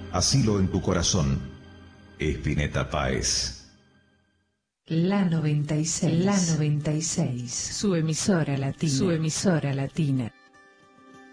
asilo en tu corazón. Spinetta Páez. La 96, su emisora latina.